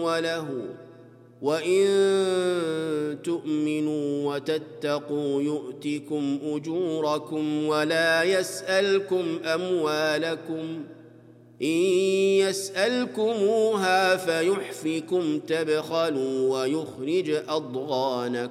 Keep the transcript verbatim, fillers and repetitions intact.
وله وإن تؤمنوا وتتقوا يؤتكم أجوركم ولا يسألكم أموالكم إن يسألكموها فيحفكم تبخلوا ويخرج أضغانكم